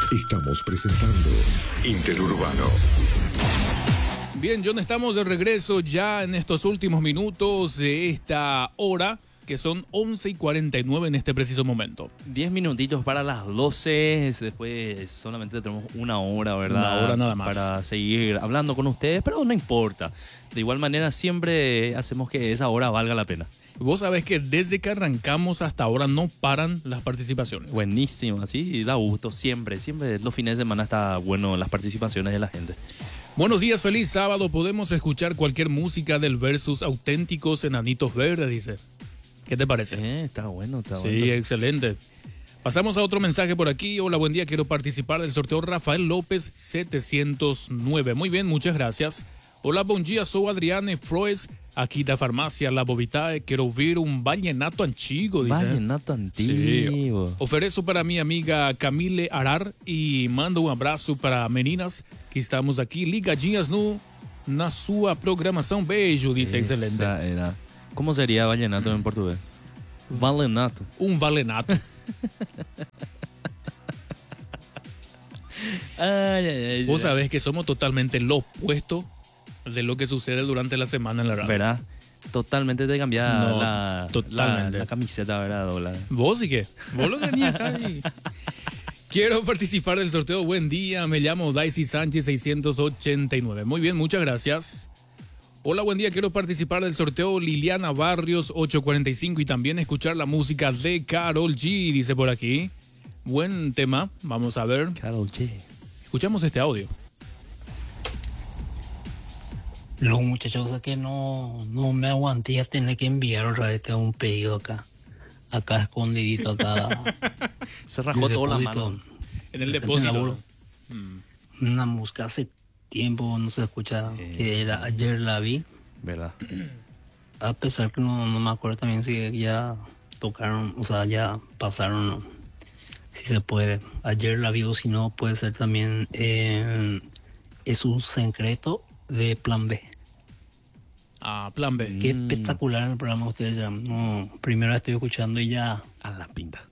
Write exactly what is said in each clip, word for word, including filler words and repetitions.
Estamos presentando Interurbano. Bien, John, estamos de regreso ya en estos últimos minutos de esta hora, que son once y cuarenta y nueve en este preciso momento. diez minutitos para las doce, después solamente tenemos una hora, ¿verdad? Una hora nada más. Para seguir hablando con ustedes, pero no importa. De igual manera, siempre hacemos que esa hora valga la pena. Vos sabés que desde que arrancamos hasta ahora no paran las participaciones. Buenísimo, así da gusto, siempre, siempre los fines de semana está bueno las participaciones de la gente. Buenos días, feliz sábado. Podemos escuchar cualquier música del Versus Auténticos Enanitos Verdes, dice. ¿Qué te parece? Eh, está bueno, está sí, bueno. Sí, excelente. Pasamos a otro mensaje por aquí. Hola, buen día. Quiero participar del sorteo Rafael López setecientos nueve. Muy bien, muchas gracias. Hola, buen día. Soy Adriane Froes, aquí da farmacia La Bovitae. Quiero oír un vallenato antiguo, dice. Vallenato antiguo. Sí. Ofrezco para mi amiga Camille Arar y mando un abrazo para meninas que estamos aquí ligadinhas no, na sua programação. Beijo, dice. Esa Excelente. Era. ¿Cómo sería vallenato en portugués? Valenato. Un valenato. Ay, ay, ay, Vos sabés que somos totalmente lo opuesto de lo que sucede durante la semana en la radio. ¿Verdad? Totalmente te cambiaba No, la, totalmente. La, la camiseta, ¿verdad? Dola. ¿Vos y qué? Vos lo tenías acá ahí. Quiero participar del sorteo. Buen día, me llamo Daisy Sánchez seiscientos ochenta y nueve. Muy bien, muchas gracias. Hola, buen día, quiero participar del sorteo Liliana Barrios ochocientos cuarenta y cinco y también escuchar la música de Karol G, dice por aquí. Buen tema, vamos a ver. Karol G. Escuchamos este audio. Los muchachos que no, no me aguanté a tener que enviar otra vez tengo un pedido acá. Acá escondidito, acá. Se rajó toda la mano. En el depósito. Mm. Una música hace tiempo no se escucha, eh, que era Ayer la vi. ¿Verdad? A pesar que no, no me acuerdo también si ya tocaron, o sea, ya pasaron, no. Si se puede. Ayer la vi, o si no, puede ser también eh, Es un secreto de Plan B. Ah, Plan B. Qué mm. espectacular el programa ustedes ya. No, primero estoy escuchando y ya. A la pinta.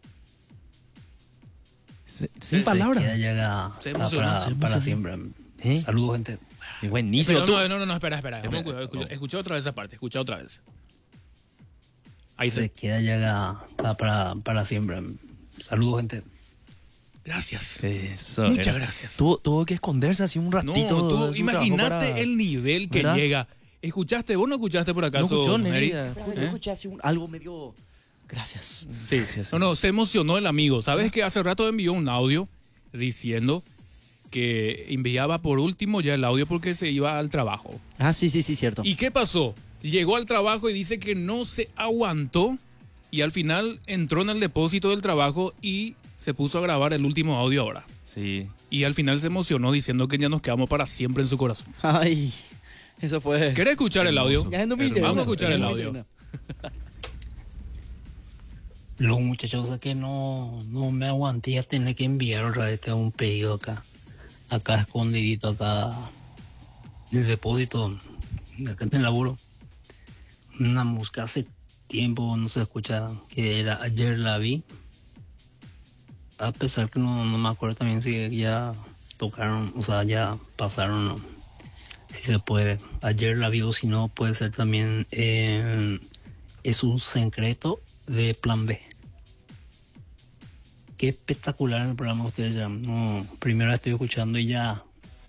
Se, sin palabras. Se queda ya la, se para, para, se para siempre. ¿Eh? Saludos, gente. Es buenísimo. No, no, no, no, espera, espera. espera escucha, escucha otra vez esa parte, escucha otra vez. Ahí se, se queda ya la, para, para, para siempre. Saludos, gente. Gracias. Eso. Muchas era. gracias. Tuvo, tuvo que esconderse así un ratito. No, tú imagínate para... el nivel que ¿verdad? Llega. ¿Escuchaste? ¿Vos no escuchaste por acaso? No escuchó, Mary? ¿Eh? Yo escuché así un, algo medio... Gracias. Sí, sí, sí. No, no, se emocionó el amigo. ¿Sabes que hace rato envió un audio diciendo que enviaba por último ya el audio porque se iba al trabajo? Ah, sí, sí, sí, cierto. ¿Y qué pasó? Llegó al trabajo y dice que no se aguantó y al final entró en el depósito del trabajo y se puso a grabar el último audio ahora. Sí. Y al final se emocionó diciendo que ya nos quedamos para siempre en su corazón. Ay, eso fue... ¿Querés escuchar el audio? Ya es Vamos a escuchar el audio. Los muchachos que no, no me aguanté a tener que enviar otra vez tengo un pedido acá. Acá escondidito, acá en el depósito, acá en el laburo. Una música hace tiempo no se escucha, que era Ayer la vi. A pesar que no, no me acuerdo también si ya tocaron, o sea, ya pasaron, no. Si se puede. Ayer la vi, o si no, puede ser también eh, Es un secreto de Plan B. Qué espectacular el programa ustedes ya. No, primero estoy escuchando y ya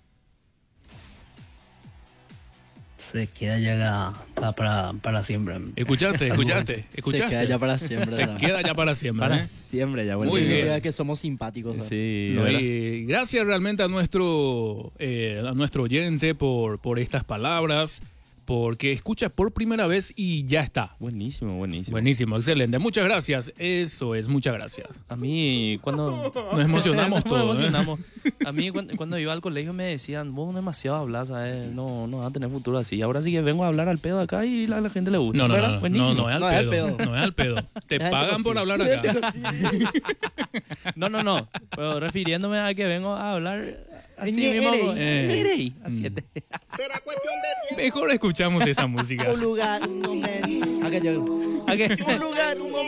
se queda ya la, para, para siempre. ¿Escuchaste? ¿Escuchaste? ¿Escuchaste? Se queda ya para siempre. Se queda ya para siempre. Para ¿eh? siempre ya. Bueno, muy bien. Que somos simpáticos. ¿no? Sí. No, y gracias realmente a nuestro, eh, a nuestro oyente por, por estas palabras, porque escucha por primera vez y ya está. Buenísimo, buenísimo. Buenísimo, excelente. Muchas gracias. Eso es, muchas gracias. A mí, cuando... Nos emocionamos todos. Nos emocionamos. ¿Eh? A mí, cuando, cuando iba al colegio me decían, vos demasiado hablas, ¿sabes? No, no vas a tener futuro así. Ahora sí que vengo a hablar al pedo acá y a la gente le gusta. No, no, no, buenísimo. no, no es al no pedo, es al pedo. No es al pedo. Te es pagan por hablar acá. No, no, no. Pero refiriéndome a que vengo a hablar... Así Mire, mismo, mire, eh, a siete. Será cuestión de tiempo. Mejor escuchamos esta música. Un lugar, un momento. ¿A qué yo? ¿A qué? Un lugar, un momento.